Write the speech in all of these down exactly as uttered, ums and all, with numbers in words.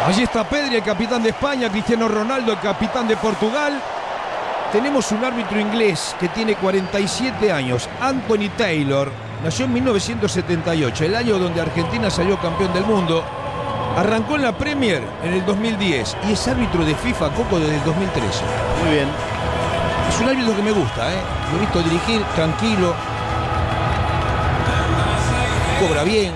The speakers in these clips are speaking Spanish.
Allí está Pedri, el capitán de España, Cristiano Ronaldo, el capitán de Portugal. Tenemos un árbitro inglés que tiene cuarenta y siete años, Anthony Taylor. Nació en mil novecientos setenta y ocho, el año donde Argentina salió campeón del mundo. Arrancó en la Premier en el dos mil diez y es árbitro de FIFA, Coco, desde el dos mil trece. Muy bien. Es un árbitro que me gusta, ¿eh? Lo he visto dirigir tranquilo. Cobra bien.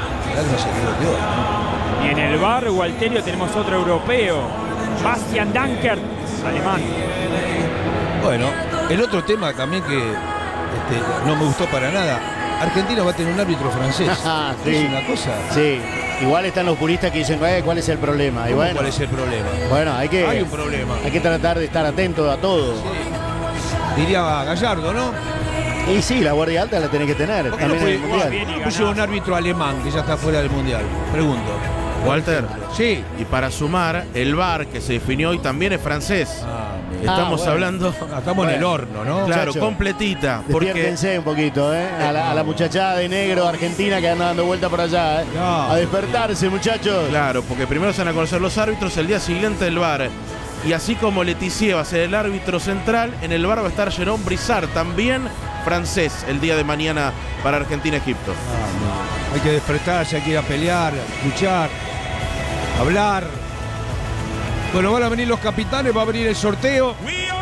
Y en el V A R, Gualterio, tenemos otro europeo, Bastian Dankert, alemán. Bueno, el otro tema también que este, no me gustó para nada. Argentina va a tener un árbitro francés. Sí. Es una cosa. Sí. Igual están los puristas que dicen, eh, ¿cuál es el problema? Y bueno, ¿cuál es el problema? Bueno, hay que, hay un problema. Hay que tratar de estar atento a todo. Sí. Diría Gallardo, ¿no? Y sí, la guardia alta la tenés que tener. ¿Por qué También no en el puede, mundial. puso un árbitro alemán que ya está fuera del mundial? Pregunto. Walter. Sí. Y para sumar, el V A R que se definió hoy también es francés. Ah, Estamos ah, bueno. hablando. Ah, estamos bueno. en el horno, ¿no? Claro, Muchacho, completita. Porque despiértense un poquito, ¿eh? A la, a la muchachada de negro argentina que anda dando vuelta por allá, ¿eh? No. A despertarse, muchachos. Claro, porque primero se van a conocer los árbitros el día siguiente del V A R. Y así como Letizier va a ser el árbitro central, en el V A R va a estar Jérôme Brissard, también francés, el día de mañana para Argentina-Egipto. Ah, no. Hay que despertarse, hay que ir a pelear, luchar, hablar. Bueno, van a venir los capitanes, va a venir el sorteo.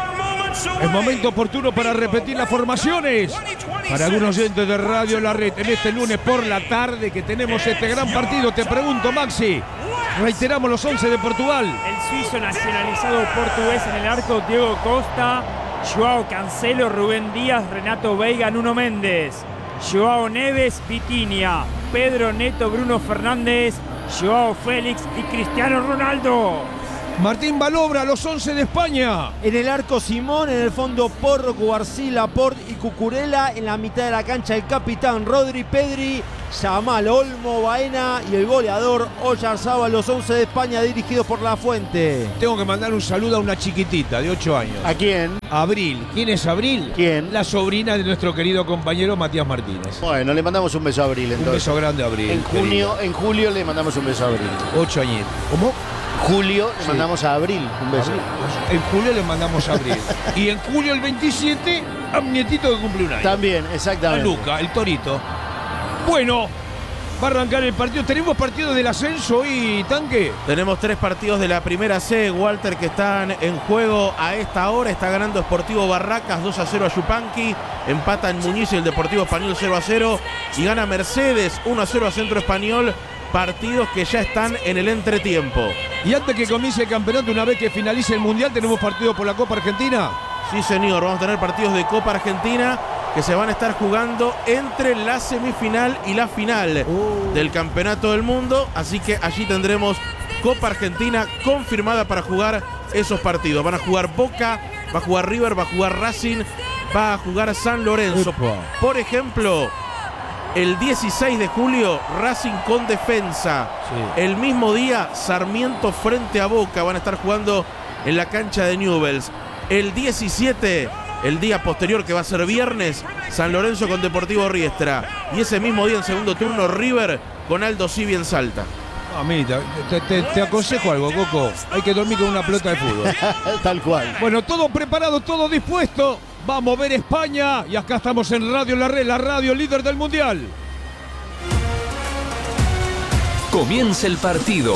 Es momento oportuno para repetir las formaciones. Para algunos oyentes de Radio La Red, en este lunes por la tarde que tenemos este gran partido, te pregunto, Maxi, reiteramos los once de Portugal. El suizo nacionalizado portugués en el arco, Diego Costa, Joao Cancelo, Rubén Díaz, Renato Veiga, Nuno Méndez, Joao Neves, Vitinha, Pedro Neto, Bruno Fernández, Joao Félix y Cristiano Ronaldo. Martín Balobra, los once de España. En el arco Simón, en el fondo Porro, Cubarsí, Laporte y Cucurella. En la mitad de la cancha el capitán Rodri, Pedri, Yamal, Olmo, Baena y el goleador Oyarzábal, los once de España dirigidos por La Fuente. Tengo que mandar un saludo a una chiquitita de ocho años. ¿A quién? Abril. ¿Quién es Abril? ¿Quién? La sobrina de nuestro querido compañero Matías Martínez. Bueno, le mandamos un beso a Abril entonces. Un beso grande a Abril. En junio, en julio le mandamos un beso a Abril. Ocho añitos. ¿Cómo? Julio le Sí. mandamos a Abril un beso. Abril. En julio le mandamos a Abril. Y en julio el veintisiete a un nietito que cumple un año. También, A exactamente. Luca, el torito. Bueno, va a arrancar el partido. ¿Tenemos partido del ascenso y Tanque? Tenemos tres partidos de la primera C, Walter, que están en juego a esta hora. Está ganando Sportivo Barracas dos a cero a Yupanqui. Empata en Muñiz y el Deportivo Español cero a cero. Y gana Mercedes uno a cero a Centro Español. Partidos que ya están en el entretiempo. Y antes que comience el campeonato, una vez que finalice el Mundial, ¿tenemos partido por la Copa Argentina? Sí, señor, vamos a tener partidos de Copa Argentina que se van a estar jugando entre la semifinal y la final uh. del Campeonato del Mundo. Así que allí tendremos Copa Argentina confirmada para jugar esos partidos. Van a jugar Boca, va a jugar River, va a jugar Racing, va a jugar San Lorenzo. Epa. Por ejemplo, el dieciséis de julio, Racing con Defensa. Sí. El mismo día, Sarmiento frente a Boca. Van a estar jugando en la cancha de Newell's. El diecisiete, el día posterior, que va a ser viernes, San Lorenzo con Deportivo Riestra. Y ese mismo día, en segundo turno, River con Aldo Civi en Salta. A mí, te, te, te aconsejo algo, Coco. Hay que dormir con una pelota de fútbol. Tal cual. Bueno, todo preparado, todo dispuesto. Va a mover España. Y acá estamos en Radio La Red, la radio líder del Mundial. Comienza el partido.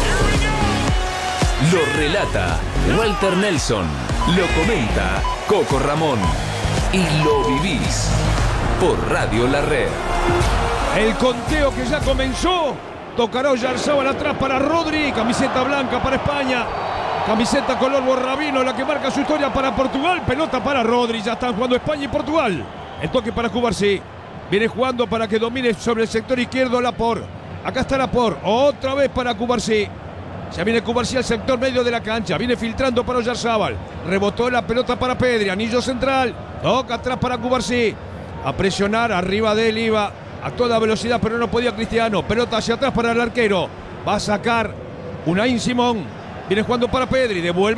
Lo relata Walter Nelson. Lo comenta Coco Ramón. Y lo vivís por Radio La Red. El conteo que ya comenzó. Tocará Oyarzábal atrás para Rodri. Camiseta blanca para España. Camiseta color borrabino, la que marca su historia para Portugal. Pelota para Rodri. Ya están jugando España y Portugal. El toque para Cubarsí. Viene jugando para que domine sobre el sector izquierdo Laporte. Acá está Laporte. Otra vez para Cubarsí. Ya viene Cubarsí al sector medio de la cancha. Viene filtrando para Oyarzábal. Rebotó la pelota para Pedri. Anillo central. Toca atrás para Cubarsí. A presionar. Arriba de él iba a toda velocidad, pero no podía Cristiano. Pelota hacia atrás para el arquero. Va a sacar Unai Simón. Viene jugando para Pedri. Devuelve.